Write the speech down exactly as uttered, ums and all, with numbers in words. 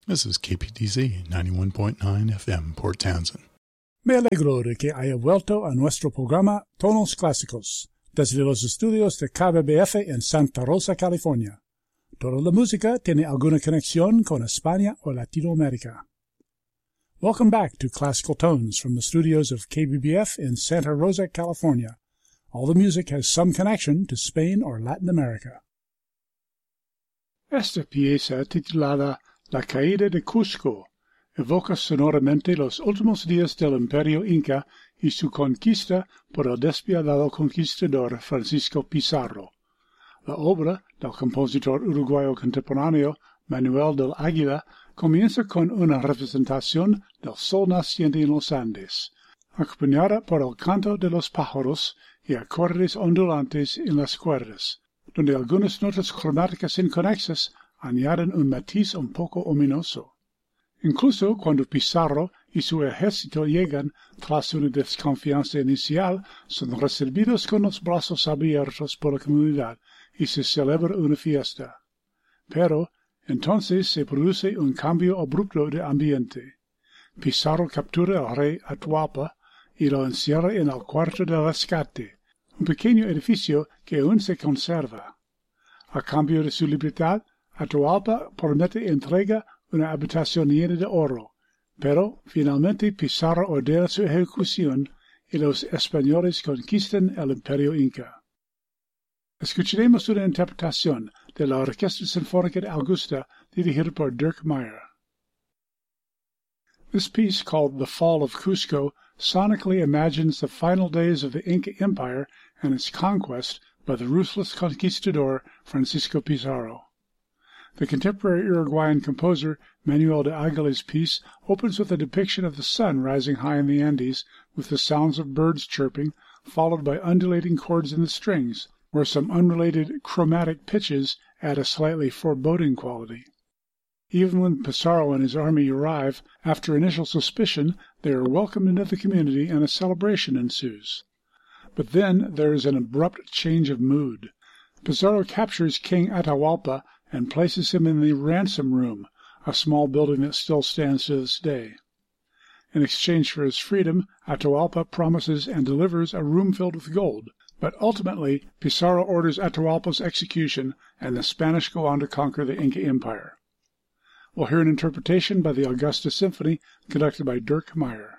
This is K P D Z ninety-one point nine F M, Port Townsend. Me alegro de que haya vuelto a nuestro programa Tonos Clásicos, desde los estudios de K B B F en Santa Rosa, California. Toda la música tiene alguna conexión con España o Latinoamérica. Welcome back to Classical Tones from the studios of K B B F in Santa Rosa, California. All the music has some connection to Spain or Latin America. Esta pieza, titulada La caída de Cusco, evoca sonoramente los últimos días del Imperio Inca y su conquista por el despiadado conquistador Francisco Pizarro. La obra del compositor uruguayo contemporáneo Manuel del Águila comienza con una representación del sol naciente en los Andes, acompañada por el canto de los pájaros y acordes ondulantes en las cuerdas, donde algunas notas cromáticas inconexas añaden un matiz un poco ominoso. Incluso cuando Pizarro y su ejército llegan tras una desconfianza inicial, son recibidos con los brazos abiertos por la comunidad y se celebra una fiesta. Pero entonces se produce un cambio abrupto de ambiente. Pizarro captura al rey Atahualpa y lo encierra en el cuarto del rescate, un pequeño edificio que aún se conserva. A cambio de su libertad, Atahualpa promete entrega una habitación llena de oro, pero finalmente Pizarro ordena su ejecución y los españoles conquistan el Imperio Inca. Escucharemos una interpretación de la Orquesta Sinfónica de Augusta dirigida por Dirk Meyer. This piece, called The Fall of Cusco, sonically imagines the final days of the Inca Empire and its conquest by the ruthless conquistador Francisco Pizarro. The contemporary Uruguayan composer Manuel de Aguila's piece opens with a depiction of the sun rising high in the Andes, with the sounds of birds chirping, followed by undulating chords in the strings, where some unrelated chromatic pitches add a slightly foreboding quality. Even when Pizarro and his army arrive, after initial suspicion, they are welcomed into the community and a celebration ensues. But then there is an abrupt change of mood. Pizarro captures King Atahualpa and places him in the ransom room, a small building that still stands to this day. In exchange for his freedom, Atahualpa promises and delivers a room filled with gold, but ultimately Pizarro orders Atahualpa's execution, and the Spanish go on to conquer the Inca Empire. We'll hear an interpretation by the Augusta Symphony, conducted by Dirk Meyer.